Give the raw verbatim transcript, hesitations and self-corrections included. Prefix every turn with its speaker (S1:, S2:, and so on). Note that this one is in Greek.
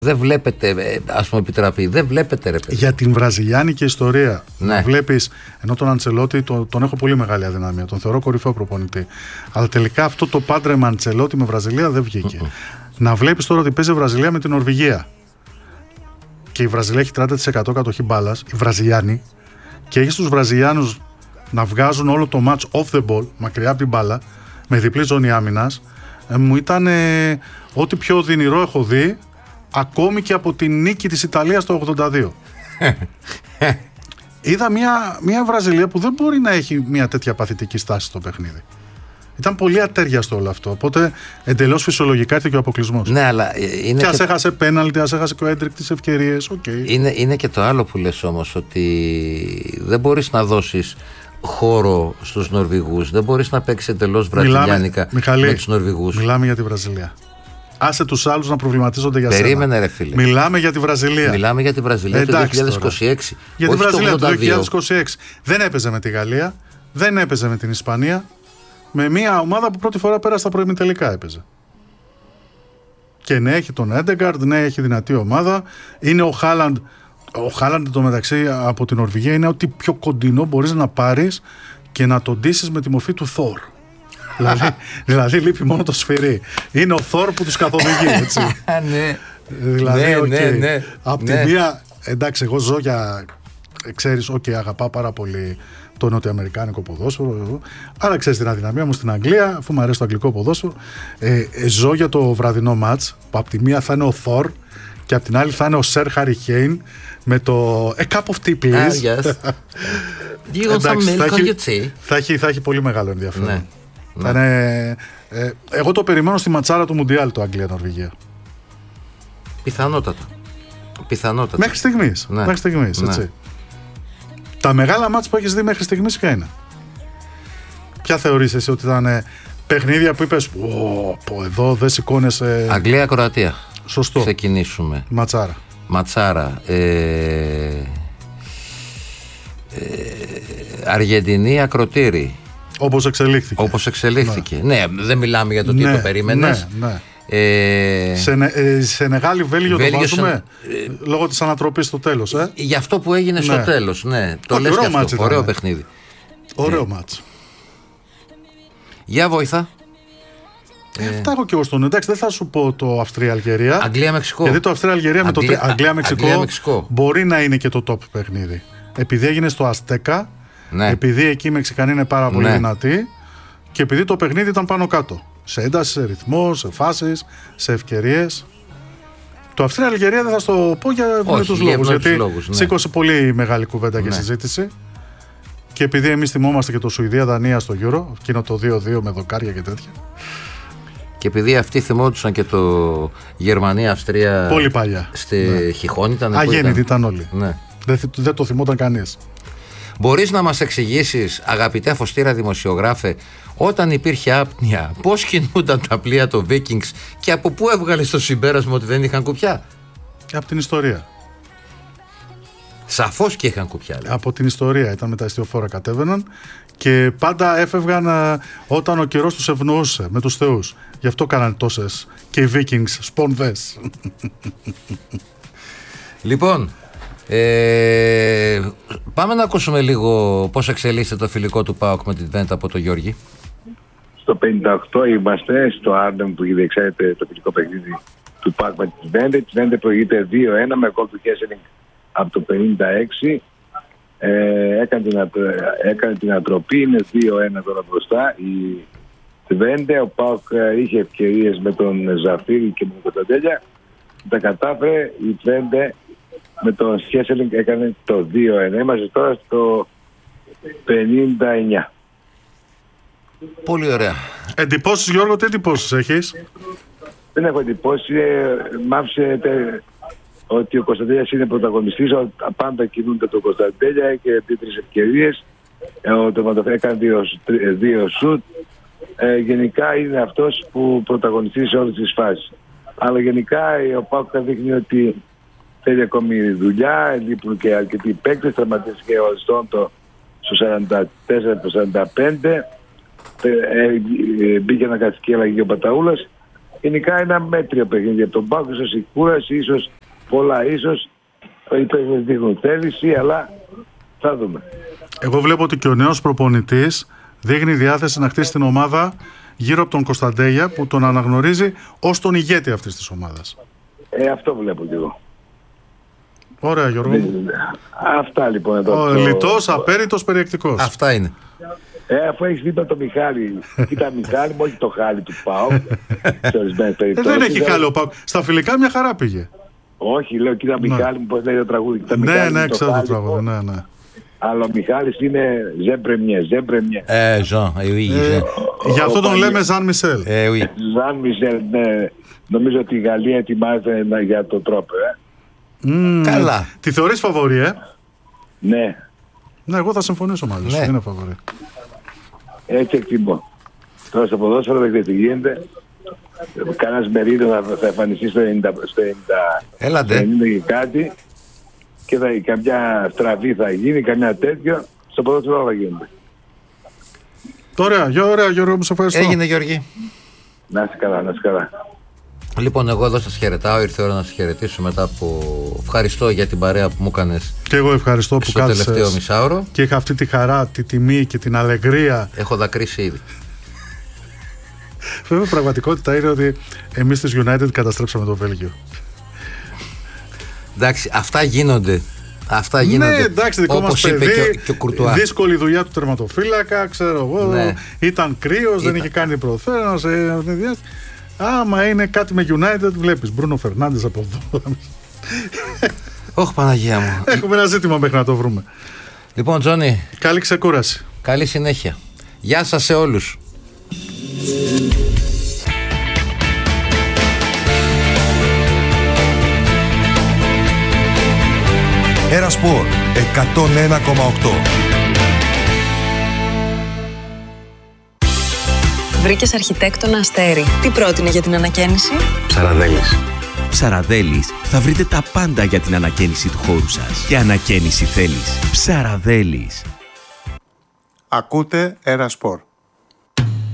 S1: Δεν βλέπετε, ας πούμε, επιτραπεί. Δεν βλέπετε, ρε παιδί.
S2: Για την βραζιλιάνικη ιστορία.
S1: Ναι.
S2: Να βλέπεις, ενώ τον Αντσελότη τον, τον έχω πολύ μεγάλη αδυναμία. Τον θεωρώ κορυφαίο προπονητή. Αλλά τελικά αυτό το πάντρεμα Αντσελότη με Βραζιλία δεν βγήκε. Mm-hmm. Να βλέπεις τώρα ότι παίζει η Βραζιλία με την Νορβηγία. Και η Βραζιλία έχει τριάντα τοις εκατό κατοχή μπάλας, οι Βραζιλιάνοι. Και έχει τους Βραζιλιάνους να βγάζουν όλο το match off the ball, μακριά από την μπάλα, με διπλή ζώνη άμυνας. Ε, μου ήταν ε, ό,τι πιο οδυνηρό έχω δει. Ακόμη και από την νίκη της Ιταλίας το ογδόντα δύο. Είδα μια, μια Βραζιλία που δεν μπορεί να έχει μια τέτοια παθητική στάση στο παιχνίδι. Ήταν πολύ ατέριαστο όλο αυτό. Οπότε εντελώς φυσιολογικά ήρθε και ο αποκλεισμός.
S1: Ναι, αλλά είναι
S2: και ας
S1: και...
S2: έχασε πέναλτι, ας έχασε και ο Έντρικ τις ευκαιρίες. Okay.
S1: Είναι, είναι και το άλλο που λες όμως, ότι δεν μπορείς να δώσεις χώρο στους Νορβηγούς. Δεν μπορείς να παίξεις εντελώς βραζιλιάνικα με τους Νορβηγούς.
S2: Μιλάμε για τη Βραζιλία. Άσε τους άλλους να προβληματίζονται για σένα.
S1: Περίμενε, ρε φίλε.
S2: Μιλάμε για τη Βραζιλία.
S1: Μιλάμε για τη Βραζιλία ε, του δύο χιλιάδες είκοσι έξι.
S2: Τώρα. Για τη Βραζιλία του δύο χιλιάδες είκοσι έξι. Δεν έπαιζε με τη Γαλλία, δεν έπαιζε με την Ισπανία. Με μια ομάδα που πρώτη φορά πέρασε στα προημιτελικά έπαιζε. Και ναι, έχει τον Έντεγκαρντ, ναι, έχει δυνατή ομάδα. Είναι ο Χάλαντ. Ο Χάλαντ το μεταξύ από την Νορβηγία είναι ότι πιο κοντινό μπορείς να πάρεις και να τον ντύσεις με τη μορφή του Θόρ. δηλαδή, δηλαδή λείπει μόνο το σφυρί. Είναι ο Θόρ που τους καθοδηγεί, έτσι.
S1: ναι.
S2: δηλαδή,
S1: ναι,
S2: okay,
S1: ναι, ναι.
S2: Απ'
S1: ναι.
S2: τη μία, εντάξει, εγώ ζω για. Ξέρεις, οκ, okay, αγαπάω πάρα πολύ το νοτιοαμερικάνικο ποδόσφαιρο. Άρα ξέρεις την αδυναμία μου στην Αγγλία, αφού μου αρέσει το αγγλικό ποδόσφαιρο. Ε, ε, ζω για το βραδινό μάτς, που απ' τη μία θα είναι ο Θόρ και απ' την άλλη θα είναι ο Σερ Χάρι Κέιν με το A cup of tea, please.
S1: Ah, yes. Do you want some milk on your tea?
S2: Θα έχει, θα έχει πολύ μεγάλο ενδιαφέρον.
S1: Ναι.
S2: Θα
S1: ναι.
S2: είναι, ε, εγώ το περιμένω στη ματσάρα του Μουντιάλ το Αγγλία-Νορβηγία.
S1: Πιθανότατα. Πιθανότατα.
S2: Μέχρι στιγμής.
S1: Ναι.
S2: Μέχρι στιγμής,
S1: ναι.
S2: έτσι. Τα μεγάλα μάτς που έχεις δει μέχρι στιγμής ποια είναι? Ποια θεωρείς εσύ ότι ήταν παιχνίδια που είπες πω εδώ δεν σηκώνεσαι?
S1: Αγγλία-Κροατία.
S2: Σωστό.
S1: Ξεκινήσουμε.
S2: Ματσάρα.
S1: Ματσάρα. Ε, ε, Αργεντινή, Ακροτήρι.
S2: Όπως εξελίχθηκε.
S1: Όπως εξελίχθηκε. Ναι, ναι, δεν μιλάμε για το τι
S2: ναι,
S1: το περίμενες.
S2: Ναι, ναι.
S1: Ε,
S2: σε, ε, Σενεγάλη, Βέλγιο το βάζουμε
S1: σε...
S2: λόγω της ανατροπής στο τέλος, ε?
S1: Για αυτό που έγινε ναι. στο τέλος, ναι. Το
S2: Όχι,
S1: λες και αυτό.
S2: Ήταν,
S1: ωραίο
S2: ναι.
S1: παιχνίδι.
S2: Ωραίο
S1: ε.
S2: μάτς.
S1: Για βοηθά.
S2: Ε, αυτά έχω και εγώ στον. Εντάξει, δεν θα σου πω το Αυστρία-Αλγερία.
S1: Αγγλία-Μεξικό.
S2: Γιατί το Αυστρία-Αλγερία με το Αγγλία-Μεξικό
S1: Αγγλία,
S2: μπορεί να είναι και το top παιχνίδι. Επειδή έγινε στο Αστέκα,
S1: ναι.
S2: επειδή εκεί οι Μεξικανοί είναι πάρα πολύ
S1: ναι.
S2: δυνατοί και επειδή το παιχνίδι ήταν πάνω κάτω. Σε ένταση, σε ρυθμό, σε φάσεις, σε ευκαιρίες. Το Αυστρία-Αλγερία δεν θα στο πω για ευνόητους λόγους. Γιατί
S1: λόγους, ναι.
S2: σήκωσε πολύ μεγάλη κουβέντα
S1: ναι.
S2: και συζήτηση. Και επειδή εμείς θυμόμαστε και το Σουηδία-Δανία στο Euro, εκείνο το δύο δύο με δοκάρια και τέτοια.
S1: Και επειδή αυτοί θυμόντουσαν και το Γερμανία-Αυστρία.
S2: Πολύ παλιά.
S1: Στη
S2: ναι.
S1: Χιχόν ήταν.
S2: Αγέννητοι ήταν όλοι.
S1: Ναι.
S2: Δεν, δεν το θυμόταν κανείς.
S1: Μπορείς να μας εξηγήσεις, αγαπητέ Φωστήρα δημοσιογράφε, όταν υπήρχε άπνοια, πώς κινούνταν τα πλοία των Vikings και από πού έβγαλες το συμπέρασμα ότι δεν είχαν κουπιά?
S2: Από την ιστορία.
S1: Σαφώς και είχαν κουπιά. Λέει.
S2: Από την ιστορία. Ήταν με τα ιστιοφόρα κατέβαιναν και πάντα έφευγαν α, όταν ο καιρός τους ευνοούσε με τους θεούς. Γι' αυτό κάνανε τόσες και οι Vikings σπονδές.
S1: Λοιπόν, ε, πάμε να ακούσουμε λίγο πώς εξελίσσεται το φιλικό του ΠΑΟΚ με την Βέντα από τον Γιώργη.
S3: Στο πενήντα οκτώ είμαστε στο Άρντεμ που διεξάγεται το φιλικό παιχνίδι του ΠΑΟΚ με την Βέντα. Η Βέντα προηγείται δύο ένα με γκολ του Κέσσελινγκ από το πενήντα έξι. Ε, έκανε, την ατρο... έκανε την ατροπή, είναι δύο ένα τώρα μπροστά η Βέντε. Ο ΠΑΟΚ είχε ευκαιρίες με τον Ζαφίρι και με τον Κωνσταντέλια, τα κατάφερε. Η Βέντε με τον Σχέσελινγκ έκανε το δύο ένα. Είμαστε τώρα στο πενήντα εννιά.
S1: Πολύ ωραία.
S2: Εντυπώσεις, Γιώργο, τι εντυπώσεις έχεις?
S3: Δεν έχω εντυπώσεις. Μ' άφησε ότι ο Κωνσταντέλιας είναι πρωταγωνιστής, πάντα κινούνται τον Κωνσταντέλια και δύο-τρεις ευκαιρίες. Ο Τερματοφύλακας έκανε δύο, δύο σουτ. Ε, γενικά είναι αυτός που πρωταγωνιστεί σε όλες τις φάσεις. Αλλά γενικά ο ΠΑΟΚ δείχνει ότι θέλει ακόμη δουλειά, λείπουν και αρκετοί παίκτες. Τραυματίστηκε ο Αστόντο στο σαράντα τέσσερα σαράντα πέντε. Ε, ε, μπήκε ένα κατσικέλα και ο Παταούλας. γενικά ένα μέτριο παιχνίδι. Από τον ΠΑΟΚ ίσως η κούραση, ίσως πολλά, ίσως οι παίκτες δείχνουν θέληση, αλλά θα δούμε.
S2: Εγώ βλέπω ότι και ο νέος προπονητής δείχνει διάθεση να χτίσει την ομάδα γύρω από τον Κωνσταντέλια, που τον αναγνωρίζει ως τον ηγέτη αυτής της ομάδας.
S3: Ε, αυτό βλέπω κι εγώ.
S2: Ωραία, Γιώργο.
S3: Αυτά λοιπόν εδώ.
S2: Ο
S3: το...
S2: λιτός, απέριτος, περιεκτικός.
S1: Αυτά είναι.
S3: Ε, αφού έχεις δει το Μιχάλη, κοίτα Μιχάλη, όχι το χάλι του ΠΑΟΚ.
S2: ε, δεν έχει χάλι ο ΠΑΟΚ. Στα φιλικά μια χαρά πήγε.
S3: Όχι, λέω κοίτα ναι. Μιχάλη μου, πώς λέει το τραγούδι. Κοίτα,
S2: ναι,
S3: Μιχάλη,
S2: ναι, ξέρω το τραγούδι. Ναι, ναι.
S3: Αλλά ο Μιχάλης είναι ζέμπρεμιέ, ζέμπρεμιέ.
S1: Ε, Ζαν, oui,
S2: γι' αυτό τον λέμε Ζαν Μισελ.
S1: Ε, oui.
S3: Ζαν Μισελ, ναι. Νομίζω ότι η Γαλλία ετοιμάζεται για το τρόπο, ε.
S2: Mm,
S1: καλά.
S2: Τη θεωρείς φαβορί, ε?
S3: Ναι.
S2: Ναι, εγώ θα συμφωνήσω μαζί σου.
S1: Ναι.
S2: Είναι φαβορί.
S3: Έτσι εκτιμώ. Τώρα στο ποδόσφαιρο δεν ξέρετε τι γίνεται. Κανένας μερίδιο θα, θα εμφανιστεί στο ενενήντα, στο ενενήντα,
S1: Έλατε.
S3: στο ενενήντα και κάτι και θα, καμιά στραβή θα γίνει, καμιά τέτοιο. Στο ποδόσφαιρο θα γίνεται.
S2: Ωραία, ωραία Γιώργο, μου σε ευχαριστώ.
S1: Έγινε, Γιώργη.
S3: Να είσαι καλά, να είσαι καλά.
S1: Λοιπόν, εγώ εδώ σας χαιρετάω. Ήρθε η ώρα να σας χαιρετήσω μετά από. Ευχαριστώ για την παρέα που μου έκανες.
S2: Και εγώ ευχαριστώ που
S1: στο τελευταίο μισάωρο.
S2: Και είχα αυτή τη χαρά, τη τιμή και την αλεγρία.
S1: Έχω δακρύσει ήδη.
S2: Βέβαια, η πραγματικότητα είναι ότι εμείς της United καταστρέψαμε το Βέλγιο.
S1: Εντάξει, αυτά γίνονται. Αυτά γίνονται.
S2: Ναι, εντάξει, δικό μας παιδί,
S1: είπε και ο, και ο Κουρτουά.
S2: Δύσκολη δουλειά του τερματοφύλακα, ξέρω εγώ. Ναι. Ήταν κρύος, δεν είχε κάνει προθέρωση. Άμα είναι κάτι με United, βλέπεις Μπρούνο Φερνάντες από εδώ.
S1: Όχι, Παναγία μου.
S2: Έχουμε ένα ζήτημα μέχρι να το βρούμε.
S1: Λοιπόν, Τζόνι.
S2: Καλή ξεκούραση.
S1: Καλή συνέχεια. Γεια σας σε όλους.
S4: Ένα Σπορ εκατόν ένα κόμμα οκτώ.
S5: Βρήκες αρχιτέκτονα Αστέρι. Τι πρότεινε για την ανακαίνιση?
S6: Ψαραδέλης. Ψαραδέλης θα βρείτε τα πάντα για την ανακαίνιση του χώρου σας. Και ανακαίνιση θέλεις. Ψαραδέλης.
S7: Ακούτε Ένα Σπορ.